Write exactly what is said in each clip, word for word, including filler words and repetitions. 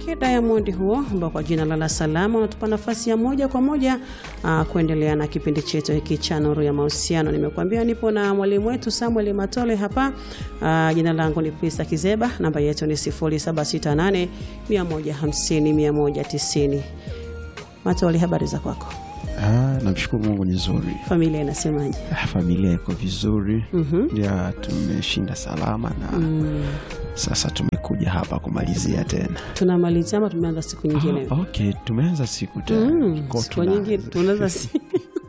wake Diamond huo ambao kwa jina la Salama unatupa nafasi ya moja kwa moja uh, kuendelea na kipindi chetu hiki cha Nuru ya Mahusiano. Nimekuambia nipo na mwalimu wetu Samuel Matole hapa. Uh, jina langu ni Pista Kizeba, namba yetu ni sifuri saba sita nane mia moja hamsini mia moja tisini. Matole, habari za kwako? Ah, namshukuru Mungu ni nzuri. Familia inasemaje? Ah, familia iko vizuri. Mhm. Ya tumeshinda salama na mm. Sasa tumekuja hapa kumalizia tena. Tunamalizia ama tumeanza siku nyingine? Ah, okay, tumeanza siku tena. Mm. Siku nyingine tunaanza siku.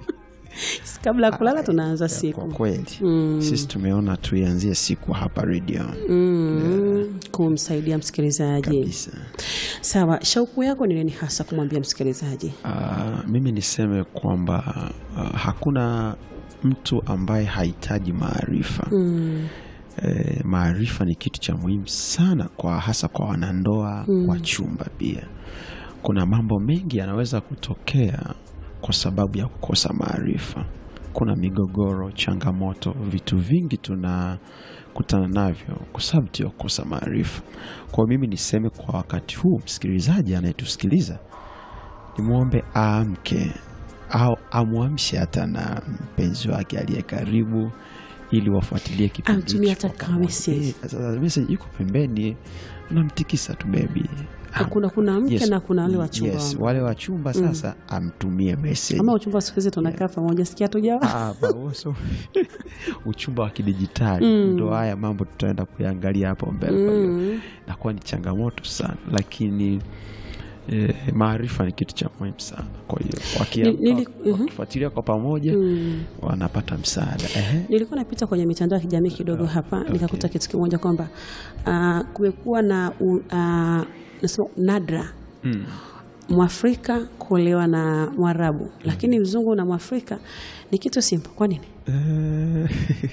Kabla kulala tunaanza siku. Kwa kweli. Mm. Sisi tumeona tuianzie siku hapa radio. Mm. Yeah. Kumsaidia msikilizaji. Kabisa. Sawa, shauku yako ni nini hasa kumwambia msikilizaji? Uh, mimi niseme kwamba uh, hakuna mtu ambaye hahitaji maarifa. Mm. E, maarifa ni kitu cha muhimu sana kwa hasa kwa wanandoa mm. wa chumba pia. Kuna mambo mengi yanaweza kutokea kwa sababu ya kukosa maarifa. Kuna migogoro, changamoto, vitu vingi tunakutana navyo kwa sababu ya kukosa maarifa. Kwa mimi niseme kwa wakati huu msikilizaji anayetusikiliza nimuombe aamke au amuamshe hata na mpenzi wake aliye karibu ili wafuatilie kipindi hicho. Amtumia hata kama message. Sasa message iko pembeni, unamtikisa tu baby. Kuna kuna mke yes, na kuna wale wa chumba. Yes, wale wa chumba sasa mm. amtumie message. Ama uchumba siku hizi tunakaa yeah. pamoja, sikia tu jawa. Ah, baoso. Uchumba wa kidijitali mm. ndio haya mambo tutaenda kuangalia hapo mbele. Kwa hiyo inakuwa ni changamoto sana, lakini E, maarifa ni kitu cha muhimu sana. Kwa hiyo wakifuatilia kwa pamoja mm. wanapata msaada. Ehe. Nilikuwa napita kwenye mitandao ya kijamii kidogo hapa okay. nikakuta kitu kimoja kwamba uh, kumekuwa na uh, nasema nadra mm. Mwafrika kuolewa na Mwarabu mm. lakini mzungu na Mwafrika ni kitu simple. Kwa nini? Uh,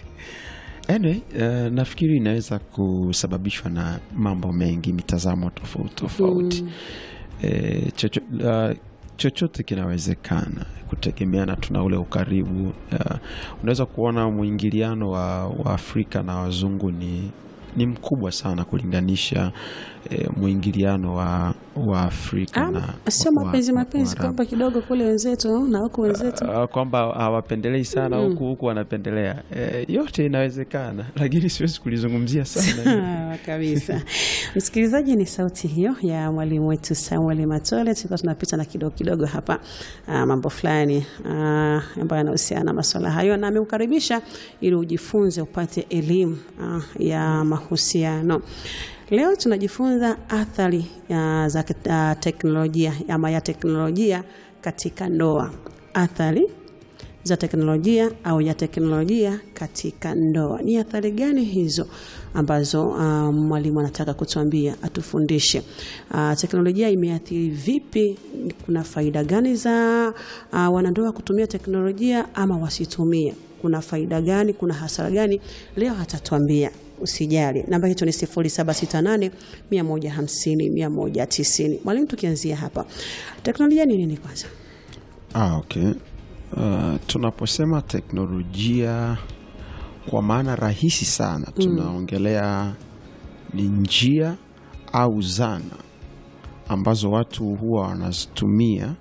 anyway, uh, nafikiri inaweza kusababishwa na mambo mengi, mitazamo tofauti tofauti. Mm. E, chocho, uh, chochote kinawezekana kutegemeana tuna ule ukaribu. Uh, unaweza kuona muingiliano wa, wa Afrika na wazungu ni ni mkubwa sana kulinganisha e, muingiliano wa wa Afrika Am, na sio mapenzi mapenzi kwamba kidogo kule wenzetu na huko wenzetu uh, kwamba hawapendelei sana huku mm. huku wanapendelea. E, yote inawezekana lakini siwezi kulizungumzia sana. Kabisa. Msikilizaji, ni sauti hiyo ya mwalimu wetu Samuel Matole. Tulikuwa tunapita na kidogo kidogo hapa uh, mambo fulani uh, ambayo yanahusiana na masuala hayo, na ameukaribisha ili ujifunze upate elimu uh, ya mahusiano. Leo tunajifunza athari ya za uh, teknolojia ama ya teknolojia katika ndoa. Athari za teknolojia au ya teknolojia katika ndoa. Ni athari gani hizo ambazo uh, mwalimu anataka kutuambia, atufundishe? Uh, teknolojia imeathiri vipi? Kuna faida gani za uh, wanandoa kutumia teknolojia ama wasitumie? Kuna faida gani? Kuna hasara gani? Leo atatuambia. Usijali. Namba yetu ni sifuri saba sita nane mia moja hamsini mia moja tisini. Mwalimu, tukianzia hapa, teknolojia ni nini kwanza? Ah, okay. Uh, tunaposema teknolojia kwa maana rahisi sana tunaongelea mm. ni njia au zana ambazo watu huwa wanazitumia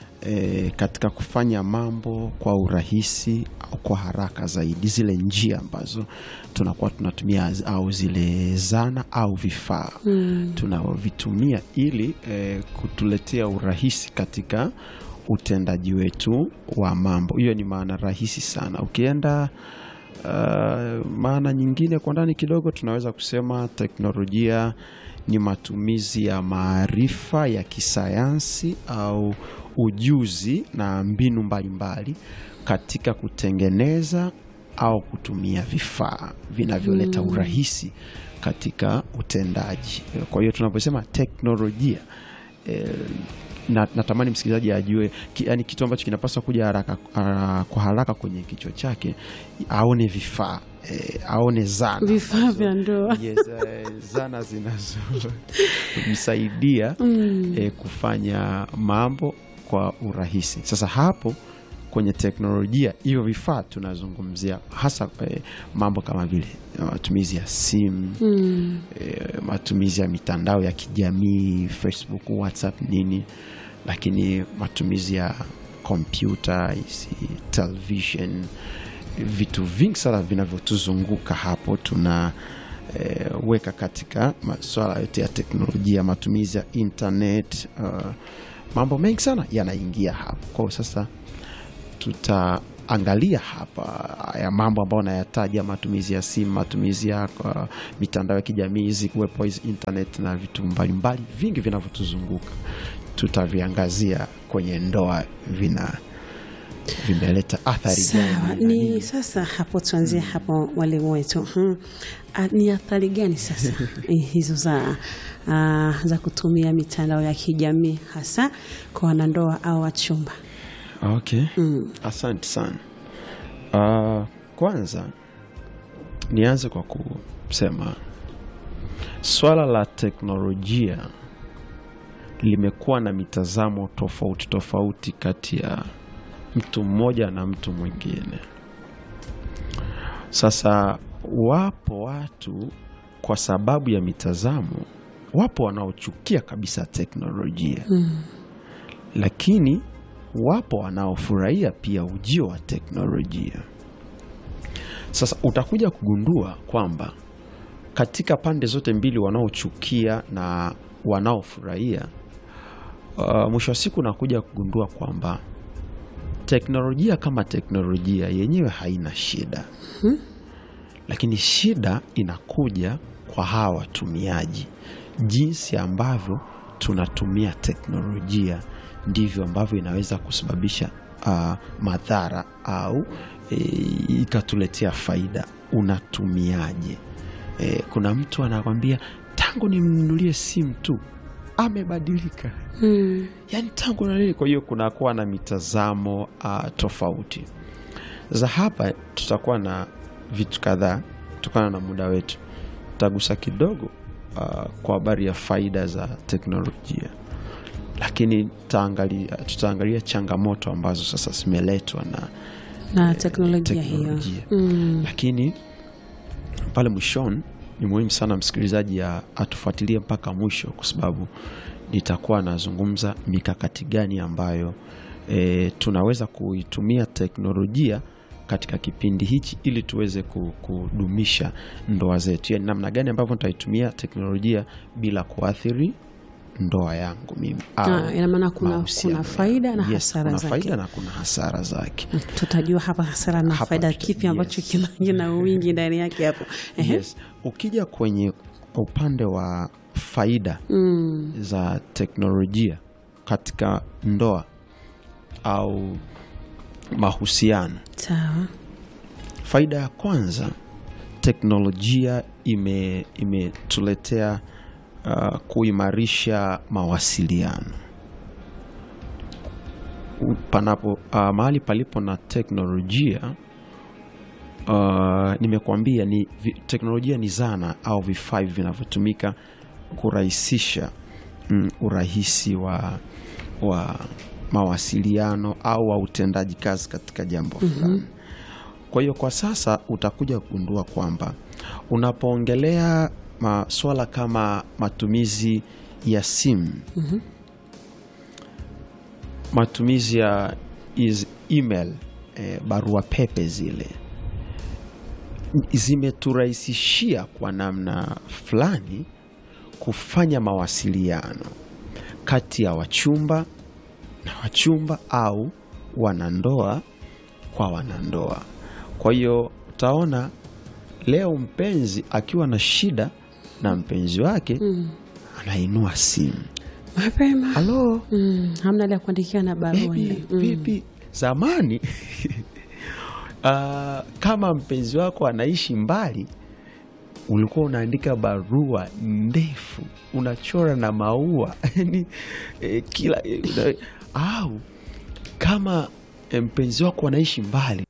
E, katika kufanya mambo kwa urahisi au kwa haraka zaidi. Zile njia ambazo tunakuwa tunatumia au zile zana au vifaa mm. tunavitumia ili e, kutuletea urahisi katika utendaji wetu wa mambo. Hiyo ni maana rahisi sana. Ukienda uh, maana nyingine kwa ndani kidogo, tunaweza kusema teknolojia ni matumizi ya maarifa ya kisayansi au ujuzi na mbinu mbalimbali katika kutengeneza au kutumia vifaa vinavyoleta urahisi katika utendaji. Kwa hiyo tunaposema teknolojia eh, na natamani msikilizaji ajue ki, yani kitu ambacho kinapaswa kuja haraka uh, kwa haraka kwenye kichwa chake, aone vifaa eh, aone zana vifaa vya ndoa. Yes, eh, zana zinazo msaidia mm. eh, kufanya mambo kwa urahisi. Sasa hapo kwenye teknolojia, hiyo vifaa tunazungumzia hasa eh, mambo kama vile matumizi ya simu, mm. eh, matumizi ya mitandao ya kijamii, Facebook, WhatsApp nini, lakini matumizi ya kompyuta, television, vitu vingi sana vinavyotuzunguka hapo tuna e, weka katika masuala yote ya teknolojia, matumizi ya internet, uh, mambo mengi sana yanaingia hapo. Kwa sasa tutaangalia hapa ya mambo ambayo nayataja, matumizi ya simu, matumizi ya uh, mitandao ya kijamii, hizi kuwepo hizi internet na vitu mbalimbali vingi vinavyotuzunguka, tutaviangazia kwenye ndoa vina vimeleta athari gani. Ni sasa hapo tuanzie hapo mwalimu wetu. Hmm. Ni athari gani sasa hizo za uh, za kutumia mitandao ya kijamii hasa kwa wanandoa au wachumba? Okay. Mm. Asante sana. Uh, kwanza nianze kwa kusema swala la teknolojia limekuwa na mitazamo tofauti tofauti kati ya mtu mmoja na mtu mwingine. Sasa wapo watu kwa sababu ya mitazamo, wapo wanaochukia kabisa teknolojia. Mm. Lakini wapo wanaofurahia pia ujio wa teknolojia. Sasa utakuja kugundua kwamba katika pande zote mbili, wanaochukia na wanaofurahia, uh, mwisho wa siku nakuja kugundua kwamba teknolojia kama teknolojia yenyewe haina shida. Hmm. Lakini shida inakuja kwa hawa watumiaji. Jinsi ambavyo tunatumia teknolojia ndivyo ambavyo inaweza kusababisha uh, madhara au e, ikatuletea faida. Unatumiaje? E, kuna mtu anakwambia tangu nimnunulie simu tu amebadilika. Hmm. Yaani tangu na nini. Kwa hiyo kunakuwa na mitazamo uh, tofauti. Za hapa tutakuwa na vitu kadhaa kutokana na muda wetu. Tutagusa kidogo uh, kwa habari ya faida za teknolojia. Lakini tutaangalia tutaangalia changamoto ambazo sasa zimeletwa na na teknolojia, teknolojia hiyo. Mm. Lakini pale mwishoni ni muhimu sana msikilizaji atufuatilie mpaka mwisho, kwa sababu nitakuwa nazungumza mikakati gani ambayo e, tunaweza kuitumia teknolojia katika kipindi hichi ili tuweze kudumisha ndoa zetu. Yaani namna gani ambavyo nitaitumia teknolojia bila kuathiri ndoa yangu mimi. Ah, ina maana kuna kuna faida na yes, hasara zake. Kuna faida na kuna hasara zake. Tutajua hapa hasara na hapa faida kipi ambacho yes, kina wingi ndani yake hapo. Yes. Ukija kwenye upande wa faida mm. za teknolojia katika ndoa au mahusiano. Sawa. Faida ya kwanza, teknolojia ime imetuletea Uh, kuimarisha mawasiliano. Panapo uh, mahali palipo na teknolojia, uh, nimekuambia ni vi, teknolojia ni zana au vifaa vinavyotumika kurahisisha mm, urahisi wa wa mawasiliano au wa utendaji kazi katika jambo fulani. Mm-hmm. Kwa hiyo kwa sasa utakuja kugundua kwamba unapoongelea masuala kama matumizi ya simu, mm-hmm. matumizi ya is email, e, barua pepe zile zimeturahisishia kwa namna fulani kufanya mawasiliano kati ya wachumba na wachumba au wanandoa kwa wanandoa. Kwa hiyo utaona leo mpenzi akiwa na shida na mpenzi wake, mm. anainua simu mapema. Halo. Mm. Hamna la kuandikia na barua. Vipi? Mm. Zamani uh, kama mpenzi wako anaishi mbali, ulikuwa unaandika barua ndefu, unachora na maua yani eh, kila eh, au kama eh, mpenzi wako anaishi mbali,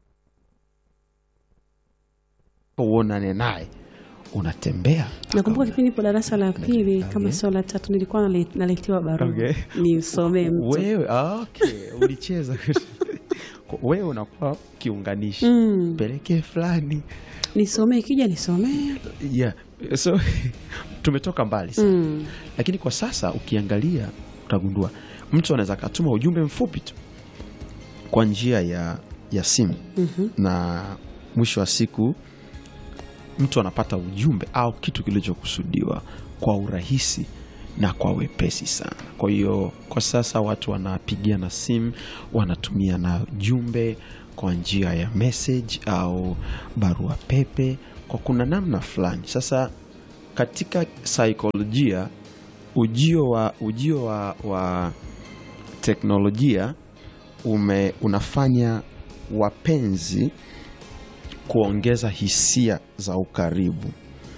uonane naye unatembea. Nakumbuka kipindi kwa darasa la pili, okay. kama sio la tatu, nilikuwa naletiwa barua. Okay. Nisome mtu. Wewe, ah, okay, ulicheza. wewe unakuwa kiunganishi Mm. pelekee fulani Nisomee, ikija nisomee. yeah. So tumetoka mbali sana. Mm. Lakini kwa sasa ukiangalia utagundua mtu anaweza katuma ujumbe mfupi tu kwa njia ya, ya simu Mhm. na mwisho wa siku mtu anapata ujumbe au kitu kilichokusudiwa kwa urahisi na kwa wepesi sana. Kwa hiyo kwa sasa watu wanapigia na simu, wanatumia na jumbe kwa njia ya message au barua pepe kwa kuna namna fulani. Sasa katika saikolojia ujio wa, ujio wa, wa teknolojia ume, unafanya wapenzi kuongeza hisia za ukaribu,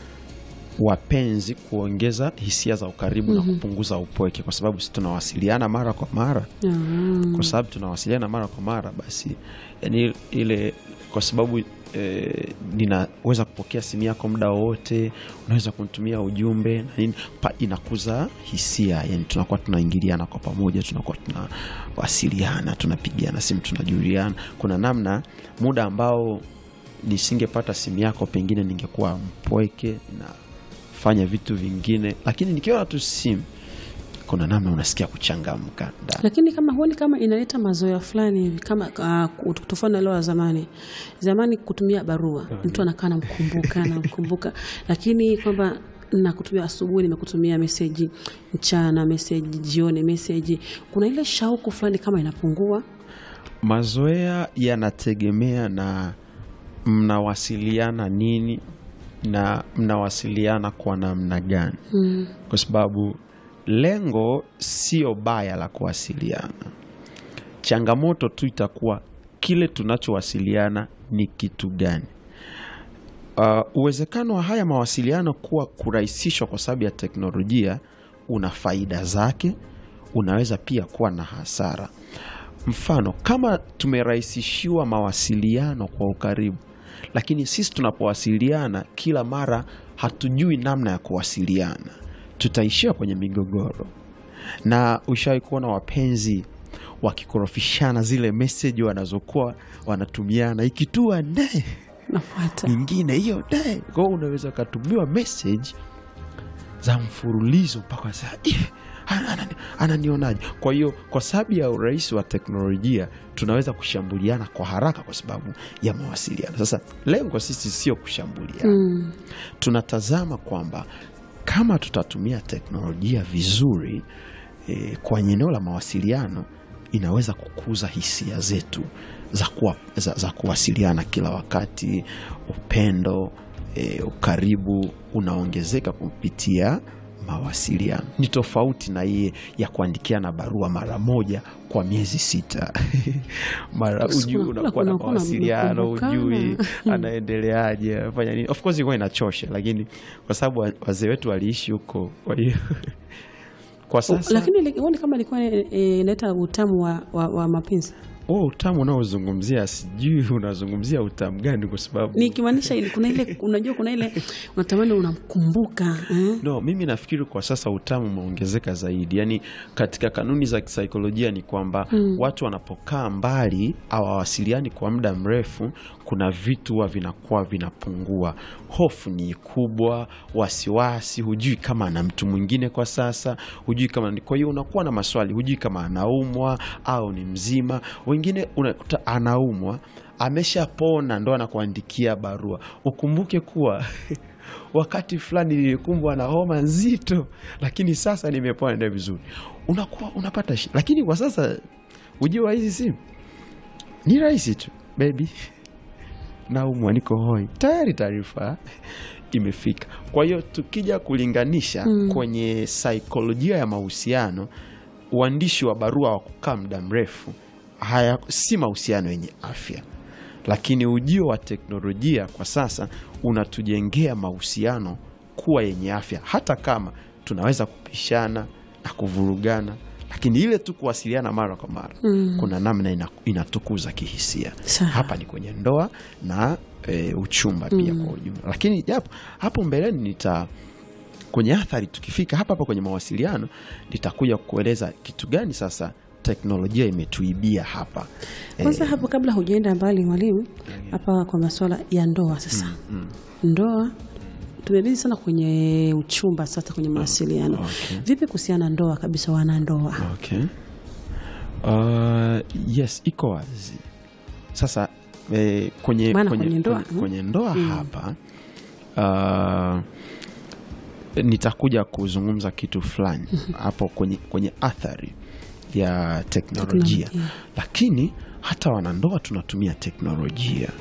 wapenzi kuongeza hisia za ukaribu mm-hmm. na kupunguza upweke, kwa sababu sisi tunawasiliana mara kwa mara mm-hmm. kwa sababu tunawasiliana mara kwa mara basi yani ile, kwa sababu e, ninaweza kupokea simu yako muda wote, unaweza kunitumia ujumbe na nini, pa inakuza hisia, yani tunakuwa tunaingiliana kwa pamoja, tunakuwa tunawasiliana, tunapigiana simu, tunajuliana. Kuna namna muda ambao nisingepata simu yako pengine ningekuwa mpweke na fanya vitu vingine, lakini nikiwa tu simu kuna namna unasikia kuchangamka. Lakini kama huoni kama inaleta mazoea fulani kama uh, tofauti na leo zamani. Zamani kutumia barua, mtu anakaa namkumbuka na mkumbuka, lakini kwamba na kutumia asubuhi nimekutumia message, mchana message, jioni message, kuna ile shauku fulani kama inapungua. Mazoea yanategemea na mnawasiliana nini na mnawasiliana kwa namna gani. Mm. Kwa sababu lengo sio baya la kuwasiliana. Changamoto tu itakuwa kile tunachowasiliana ni kitu gani. Uh, uwezekano wa haya mawasiliano kuwa kurahisishwa kwa sababu ya teknolojia una faida zake, unaweza pia kuwa na hasara. Mfano, kama tumerahisishiwa mawasiliano kwa ukaribu, lakini sisi tunapowasiliana kila mara hatujui namna ya kuwasiliana, tutaishia kwenye migogoro. Na ushawahi kuona wapenzi wakikorofishana zile message wanazokuwa wanatumiana, ikitua nae nafuata nyingine hiyo nae. Kwa hiyo unaweza kutumiwa message za mfululizo mpaka sasa ananionaje. Kwa hiyo kwa sababu ya urahisi wa teknolojia tunaweza kushambuliana kwa haraka kwa sababu ya mawasiliano. Sasa lengo sisi sio kushambuliana. Mm. Tunatazama kwamba kama tutatumia teknolojia vizuri e, kwa eneo la mawasiliano inaweza kukuza hisia zetu za, kuwa, za, za kuwasiliana kila wakati. Upendo, e, ukaribu unaongezeka kupitia mawasiliano. Ni tofauti na iye ya kuandikiana barua mara moja kwa miezi sita. Mara ujui unakuwa na mawasiliano, ujui anaendeleaje, afanya nini. Of course ilikuwa inachosha, lakini kwa sababu wazee wetu waliishi huko, kwa hiyo kwa sasa. Lakini uone kama ilikuwa inaleta utamu wa, wa, wa mapenzi. Oh, utamu unaozungumzia sijui unazungumzia utamu gani, kwa sababu nikimaanisha ile kuna ile unajua kuna ile unatamani unamkumbuka eh? No, mimi nafikiri kwa sasa utamu umeongezeka zaidi. Yaani katika kanuni za kisaikolojia ni kwamba hmm. watu wanapokaa mbali au hawasiliani kwa muda mrefu, kuna vitu wa vinakuwa vinapungua. Hofu ni kubwa, wasiwasi, hujui kama ana mtu mwingine kwa sasa, hujui kama, kwa hiyo unakuwa na maswali, hujui kama anaumwa au ni mzima. Wengine unakuta anaumwa, ameshapona ndo anakuandikia barua. Ukumbuke kuwa wakati fulani nilikumbwa na homa nzito, lakini sasa nimepona ndio vizuri. Unakuwa unapata shida. Lakini kwa sasa ujua hizi simu ni rahisi tu, baby naumwa, niko hoi, tayari taarifa imefika. Kwa hiyo tukija kulinganisha mm. kwenye saikolojia ya mahusiano, uandishi wa barua wa kukaa muda mrefu haya si mahusiano yenye afya. Lakini ujio wa teknolojia kwa sasa unatujengea mahusiano kuwa yenye afya, hata kama tunaweza kupishana na kuvurugana, lakini ile tu kuwasiliana mara kwa mara mm. kuna namna inatukuza kihisia. Hapa ni kwenye ndoa na e, uchumba pia mm. kwa ujumla. Lakini japo hapo mbeleni nita kwenye athari, tukifika hapa hapa kwenye mawasiliano nitakuja kueleza kitu gani sasa teknolojia imetuibia hapa. Kwanza hapo kabla hujaenda mbali mwalimu, hapa kwa masuala ya ndoa sasa. Mm, mm. Ndoa tumerudi sana kwenye uchumba sasa, kwenye mawasiliano. Okay. Vipi kuhusiana na ndoa kabisa, wana ndoa? Okay. Uh, yes, iko wazi. Sasa eh, kwenye, kwenye, kwenye ndoa, kwenye, kwenye ndoa mm. hapa uh, nitakuja kuzungumza kitu fulani hapo kwenye, kwenye athari ya teknolojia. Teknolojia. Lakini hata wanandoa tunatumia teknolojia.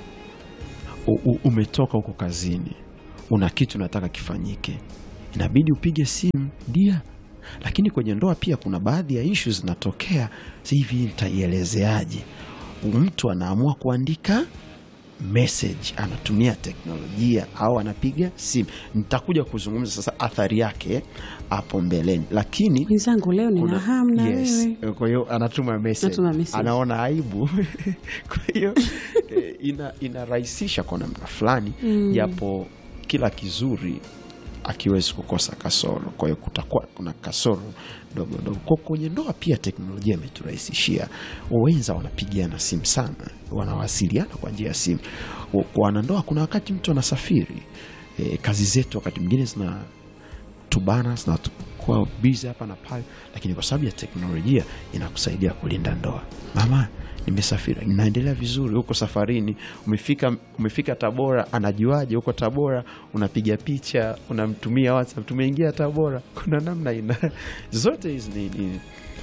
U, u, umetoka huko kazini, una kitu unataka kifanyike, inabidi upige simu dia. Lakini kwenye ndoa pia kuna baadhi ya issues zinatokea. Sasa hivi nitaielezeaje? Mtu anaamua kuandika message, anatumia teknolojia au anapiga simu. Nitakuja kuzungumza sasa athari yake hapo mbeleni. Lakini wenzangu leo nina hamu na wewe. Yes, kwa hiyo anatuma message, message. Anaona aibu. Kwa hiyo ina inarahisisha kwa namna fulani, japo mm. kila kizuri akiwezi kukosa kasoro. Kwa hiyo kutakuwa kuna kasoro dogo dogo. Kwa kwenye ndoa pia teknolojia imeturahisishia. Wenza wanapigiana simu sana, wanawasiliana kwa njia ya simu. Kwa wanandoa kuna wakati mtu anasafiri, e, kazi zetu wakati mwingine zina tubana, zina kwa busy hapa na pale, lakini kwa sababu ya teknolojia inakusaidia kulinda ndoa. Mama, nimesafiri, ninaendelea vizuri, huko safarini, umefika umefika Tabora, anajuaje huko Tabora? Unapiga picha, unamtumia WhatsApp, tumeingia Tabora. Kuna namna ina zote hizi ni, ni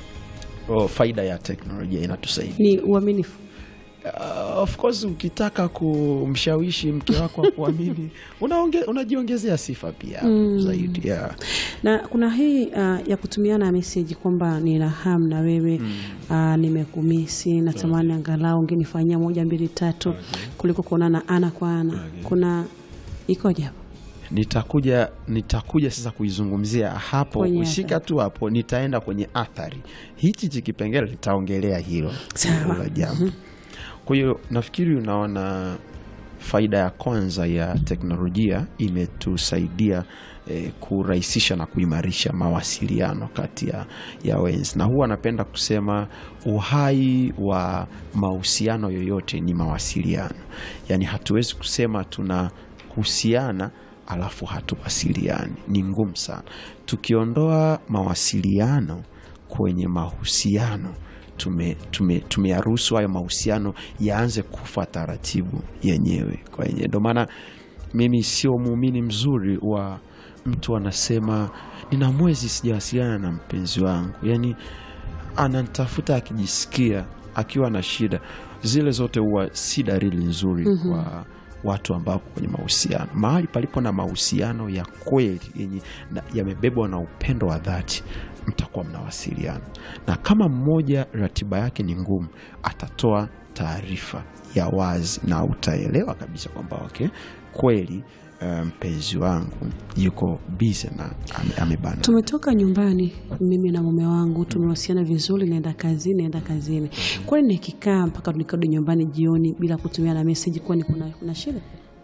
oh, faida ya teknolojia inatusaidia. Ni uaminifu. Uh, of course ukitaka kumshawishi mke wako kuamini, unaonge, unajiongezea sifa pia mm. zaidi. Yeah. Na kuna hii uh, ya kutumiana message kwamba nina hamu na wewe, mm. uh, nimekumisi, natamani okay. angalau ungenifanyia moja mbili tatu okay. kuliko kuonana ana kwa ana. Okay. Kuna ikoje hapo? Nitakuja nitakuja sasa kuizungumzia hapo. Ushika tu hapo, nitaenda kwenye athari. Hichi kipengele nitaongelea hilo. Sawa. Jambo. Kwa hiyo nafikiri unaona faida ya kwanza ya teknolojia imetusaidia eh, kurahisisha na kuimarisha mawasiliano kati ya, ya wenzi. Na huwa napenda kusema uhai wa mahusiano yoyote ni mawasiliano. Yaani hatuwezi kusema tunahusiana alafu hatuwasiliani. Ni ngumu sana. Tukiondoa mawasiliano kwenye mahusiano, tume tume tumeyaruhusu hayo mahusiano yaanze kufa taratibu yenyewe kwa yenyewe. Ndio maana mimi sio muumini mzuri wa mtu anasema nina mwezi sijawasiliana na mpenzi wangu, yani ananitafuta akijisikia akiwa na shida. Zile zote huwa si dalili nzuri mm-hmm. kwa watu ambao kwenye mahusiano. Mahali palipo na mahusiano ya kweli yenye yamebebwa na upendo wa dhati, mtakuwa mnawasiliana. Na kama mmoja ratiba yake ni ngumu, atatoa taarifa ya wazi na utaelewa kabisa kwamba okay, kweli mpenzi um, wangu yuko busy na amebana. Tumetoka nyumbani mimi na mume wangu, tumewasiliana vizuri, naenda kazini naenda kazini. Kwa nini nikikaa mpaka nikarudi nyumbani jioni bila kutumia na message, kwani kuna kuna shida?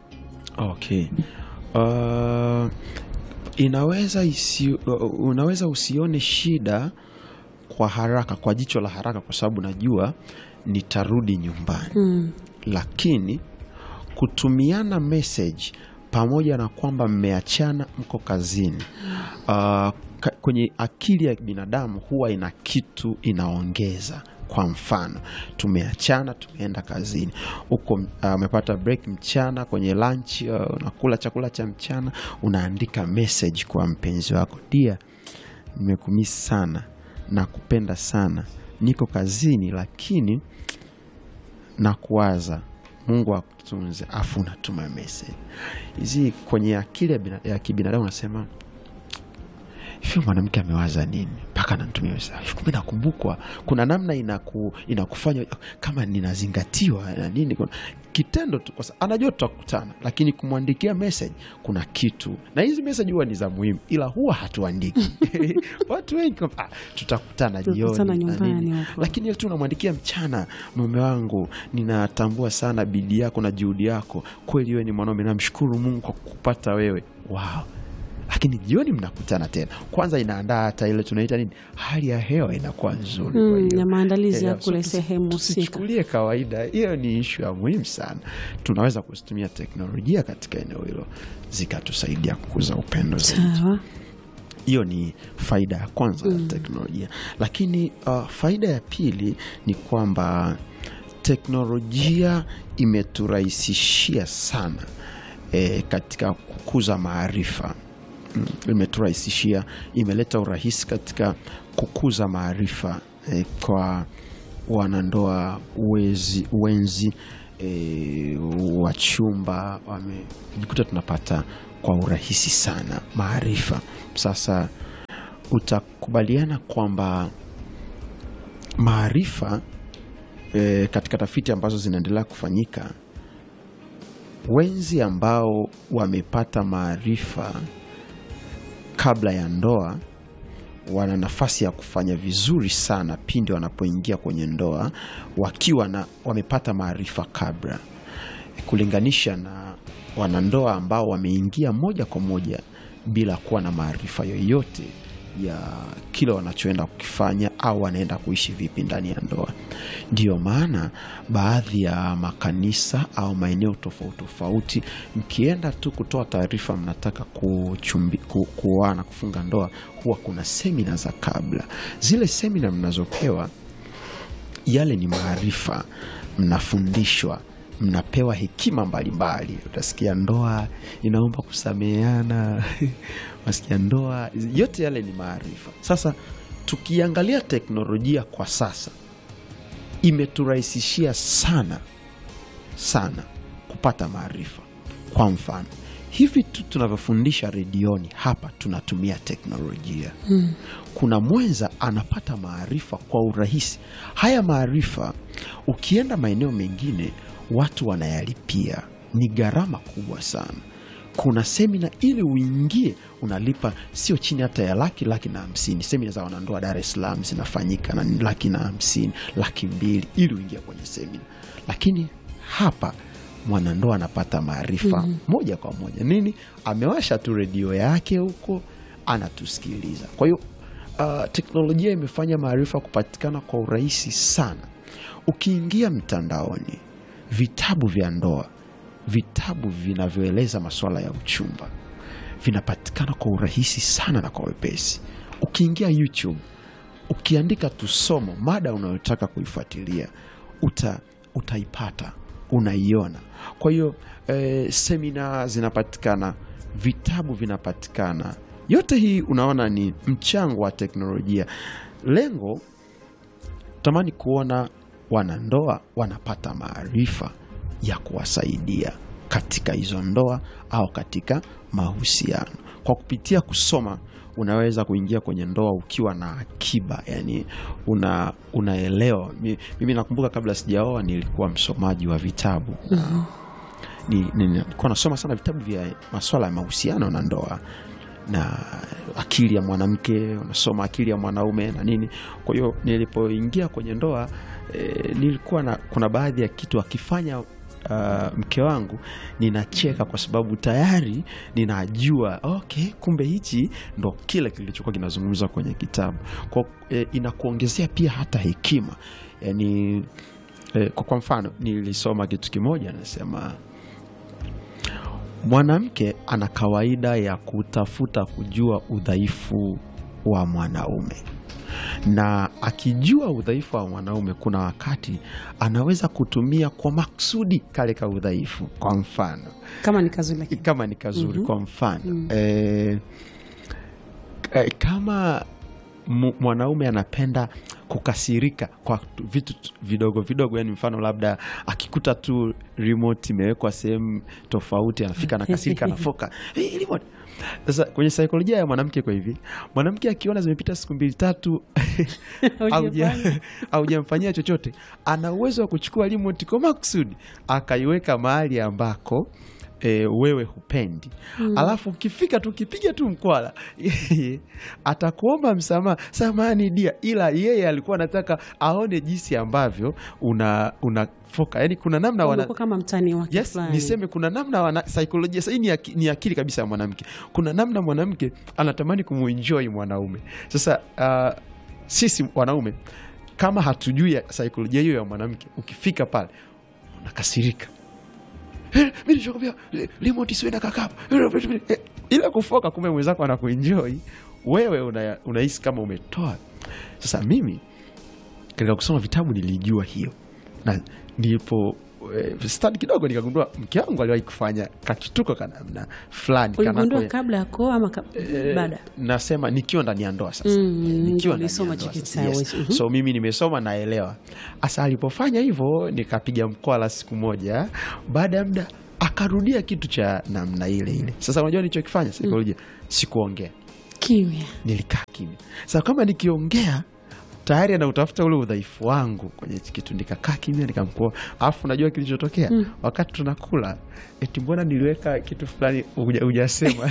Okay. Uh, inaweza isi, uh, unaweza usione shida kwa haraka, kwa jicho la haraka, kwa sababu najua nitarudi nyumbani. Mm. Lakini kutumiana message pamoja na kwamba mmeachana mko kazini, uh, kwenye akili ya binadamu huwa ina kitu inaongeza. Kwa mfano, tumeachana, tumeenda kazini, uko umepata uh, break mchana kwenye lunch, uh, unakula chakula cha mchana, unaandika message kwa mpenzi wako, dia nimekumisi sana, nakupenda sana, niko kazini lakini nakuwaza, Mungu akutunze, afu unatuma message. Hizi kwenye akili ya kibinadamu unasema hivi, mwanamke amewaza nini mpaka ananitumia message? Kumbe nakumbukwa. Kuna namna inaku, inakufanya kama ninazingatiwa na nini. Kuna kitendo tu, kwa sababu anajua tutakutana, lakini kumwandikia message kuna kitu. Na hizi message huwa ni za muhimu, ila huwa hatuandiki. Watu wengi ah, tutakutana jioni na nini, lakini tu unamwandikia mchana, mume wangu, ninatambua sana bidii yako na juhudi yako, kweli wewe ni mwanaume, namshukuru Mungu kwa kukupata wewe. Wow. lakini jioni mnakutana tena. Kwanza inaandaa hata ile tunaita nini, hali ya hewa inakuwa nzuri. Mm, Kwa hiyo na maandalizi ya eh, kule so sehemu husika. tusichukulie kawaida. Hiyo ni issue ya muhimu sana. Tunaweza kutumia teknolojia katika eneo hilo zikatusaidia kukuza upendo zaidi. Sawa. Hiyo ni faida ya kwanza ya teknolojia. Lakini uh, faida ya pili ni kwamba teknolojia imeturahisishia sana e, katika kukuza maarifa. Mm, imeturahisishia, imeleta urahisi katika kukuza maarifa e, kwa wanandoa wezi, wenzi e, wachumba wamejikuta tunapata kwa urahisi sana maarifa. Sasa utakubaliana kwamba maarifa e, katika tafiti ambazo zinaendelea kufanyika, wenzi ambao wamepata maarifa kabla ya ndoa wana nafasi ya kufanya vizuri sana pindi wanapoingia kwenye ndoa wakiwa na wamepata maarifa kabla, kulinganisha na wanandoa ambao wameingia moja kwa moja bila kuwa na maarifa yoyote ya kile wanachoenda kukifanya au wanaenda kuishi vipi ndani ya ndoa. Ndiyo maana baadhi ya makanisa au maeneo tofauti tofauti, mkienda tu kutoa taarifa mnataka kuchumbi, ku, kuoana, kufunga ndoa, huwa kuna semina za kabla. Zile semina mnazopewa, yale ni maarifa, mnafundishwa, mnapewa hekima mbalimbali. Utasikia ndoa inaomba kusameheana, unasikia ndoa, yote yale ni maarifa. Sasa tukiangalia teknolojia kwa sasa, imeturahisishia sana sana kupata maarifa. Kwa mfano, hivi tu tunavyofundisha redioni hapa tunatumia teknolojia. Hmm. Kuna mwenza anapata maarifa kwa urahisi. Haya maarifa ukienda maeneo mengine watu wanayalipia, ni gharama kubwa sana. Kuna semina ili uingie unalipa sio chini hata ya laki, laki na hamsini. Semina za wanandoa Dar es Salaam zinafanyika na laki na hamsini, laki mbili ili uingie kwenye semina. Lakini hapa mwanandoa anapata maarifa mm -hmm. moja kwa moja. Nini? Amewasha tu redio yake huko, anatusikiliza. Kwa hiyo uh, teknolojia imefanya maarifa kupatikana kwa urahisi sana. Ukiingia mtandaoni, vitabu vya ndoa, vitabu vinavyoeleza masuala ya uchumba vinapatikana kwa urahisi sana na kwa wepesi. Ukiingia YouTube, ukiandika tu somo, mada unayotaka kuifuatilia, uta, utaipata, unaiona. Kwa hiyo eh, semina zinapatikana, vitabu vinapatikana. Yote hii unaona ni mchango wa teknolojia. Lengo tamani kuona wanandoa wanapata maarifa ya kuwasaidia katika hizo ndoa au katika mahusiano. Kwa kupitia kusoma unaweza kuingia kwenye ndoa ukiwa na akiba, yani una, unaelewa. Mimi nakumbuka kabla sijaoa nilikuwa msomaji wa vitabu. Mm-hmm. Ni nilikuwa nasoma sana vitabu vya masuala ya mahusiano na ndoa, na akili ya mwanamke, unasoma akili ya mwanaume na nini. Kwa hiyo nilipoingia kwenye ndoa e, nilikuwa na kuna baadhi ya kitu akifanya Uh, mke wangu ninacheka kwa sababu tayari ninajua okay, kumbe hichi ndo kile kilichokuwa kinazungumzwa kwenye kitabu. Kwa eh, inakuongezea pia hata hekima. Yani eh, kwa mfano nilisoma kitu kimoja nasema mwanamke ana kawaida ya kutafuta kujua udhaifu wa mwanaume, na akijua udhaifu wa mwanaume kuna wakati anaweza kutumia kwa maksudi kale ka udhaifu. Kwa mfano kama ni kazuri, kama ni kazuri mm-hmm. Kwa mfano mm. eh, eh, kama mwanaume anapenda kukasirika kwa vitu vidogo vidogo, yani mfano labda akikuta tu remote imewekwa sehemu tofauti anafika na kasirika anafoka hey, remote. Sasa kwenye saikolojia ya mwanamke kwa hivi, mwanamke akiona zimepita siku mbili tatu au hujamfanyia chochote, ana uwezo wa kuchukua remote kwa makusudi akaiweka mahali ambako e, wewe hupendi. Mm. Alafu ukifika tu ukipiga tu mkwala atakuomba msamaha, samahani dia, ila yeye alikuwa anataka aone jinsi ambavyo una una foka. Yaani kuna namna wana kama mtani wake yes, fulani. niseme kuna namna wana psychology sasa, ni, ni akili kabisa ya mwanamke. Kuna namna mwanamke anatamani kumuenjoy mwanaume. Sasa uh, sisi wanaume kama hatujui psychology hiyo ya mwanamke, ukifika pale unakasirika. Eh, mimi nishakwambia remote isiwe na kakapa. Ila kufoka, kumbe mwenzako anakuenjoy, wewe unahisi una kama umetoa. Sasa mimi katika kusoma vitabu nilijua hiyo. Na nilipo eh, study kidogo nikagundua mke wangu aliwahi kufanya kakituko kana namna fulani. Uligundua kabla ya kuoa ama eh, baada? Nasema nikiwa ndani ya ndoa sasa. Mm, nikiwa ndani ya ndoa sasa. Yes. Mm-hmm. So mimi nimesoma naelewa. Asa alipofanya hivyo nikapiga mkwala siku moja, baada ya muda akarudia kitu cha namna ile ile. Sasa unajua nilichokifanya psychology, mm. sikuongea. Kimya. Nilikaa kimya. Sasa kama nikiongea tayari anautafuta ule udhaifu wangu kwenye kitu, nikakaa kimya nikamkoa. Alafu unajua kilichotokea? Mm. Wakati tunakula, eti mbona niliweka kitu fulani hujasema.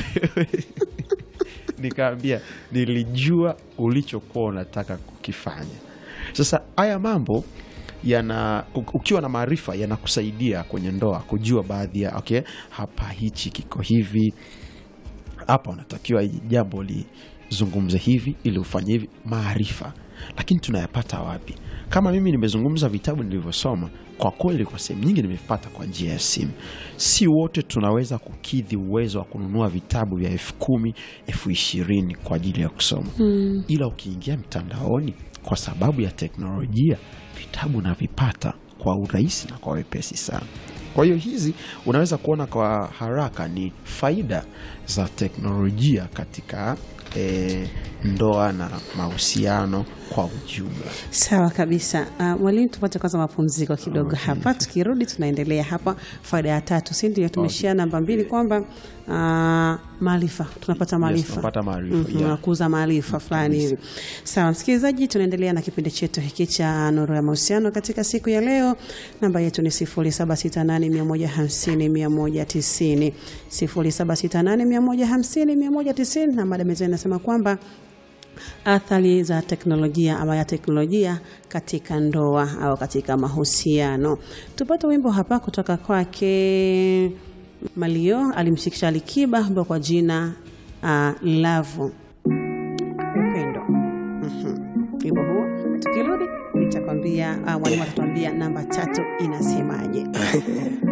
Nikaambia nilijua ulichokuwa unataka kukifanya. Sasa haya mambo yana, ukiwa na maarifa yanakusaidia kwenye ndoa kujua baadhi ya okay, hapa hichi kiko hivi, hapa unatakiwa jambo lizungumze hivi ili ufanye hivi. Maarifa. Lakini tunayapata wapi? Kama mimi nimezungumza vitabu nilivyosoma, kwa kweli kwa sehemu nyingi nimevipata kwa njia ya simu. Si wote tunaweza kukidhi uwezo wa kununua vitabu vya elfu kumi, elfu ishirini kwa ajili ya kusoma. Hmm. Ila ukiingia mtandaoni, kwa sababu ya teknolojia, vitabu navipata kwa urahisi na kwa wepesi sana. Kwa hiyo hizi unaweza kuona kwa haraka ni faida za teknolojia katika E, ndoa na mahusiano kwa ujumla. Sawa kabisa. Uh, mwalimu, tupate kwanza mapumziko kidogo. Okay. Hapa tukirudi tunaendelea hapa faida ya tatu. Si ndio tumeshia okay. namba mbili kwamba uh, maarifa, tunapata maarifa. Yes, tunapata maarifa. Mm, yeah. Tunakuza maarifa mm, fulani hivi. Sawa msikilizaji, tunaendelea na kipindi chetu hiki cha Nuru ya Mahusiano katika siku ya leo. Namba yetu ni sifuri saba sita nane moja hamsini mia moja tisini. sifuri saba sita nane moja hamsini mia moja tisini, na mada mezani nasema kwamba athari za teknolojia ama ya teknolojia katika ndoa au katika mahusiano. Tupate wimbo hapa kutoka kwake Malio, alimshikisha Alikiba, ambao kwa jina uh, Love, upendo. Mhm. Wimbo huo tukirudi nitakwambia, uh, mwalimu atatuambia namba tatu inasemaje.